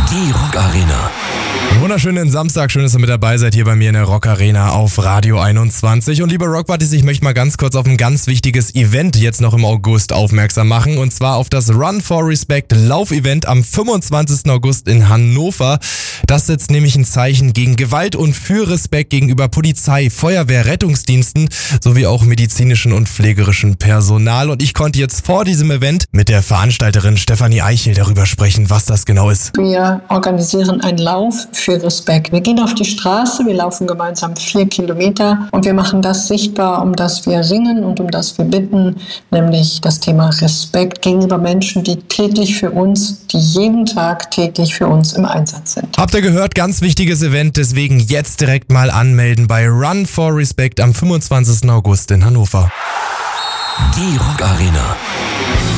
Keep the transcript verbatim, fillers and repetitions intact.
Die Rock Arena. Wunderschönen Samstag, schön, dass ihr mit dabei seid hier bei mir in der Rock Arena auf Radio einundzwanzig. Und liebe Rockbuddies, ich möchte mal ganz kurz auf ein ganz wichtiges Event jetzt noch im August aufmerksam machen. Und zwar auf das Run for Respect Laufevent am fünfundzwanzigsten August in Hannover. Das setzt nämlich ein Zeichen gegen Gewalt und für Respekt gegenüber Polizei, Feuerwehr, Rettungsdiensten sowie auch medizinischen und pflegerischen Personal. Und ich konnte jetzt vor diesem Event mit der Veranstalterin Stefanie Eichel darüber sprechen, was das genau ist. Wir organisieren einen Lauf für Respekt. Wir gehen auf die Straße, wir laufen gemeinsam vier Kilometer und wir machen das sichtbar, um das wir ringen und um das wir bitten, nämlich das Thema Respekt gegenüber Menschen, die täglich für uns, die jeden Tag täglich für uns im Einsatz sind. Habt ihr gehört? Ganz wichtiges Event, deswegen jetzt direkt mal anmelden bei Run for Respect am fünfundzwanzigsten August in Hannover. Die Rock Arena.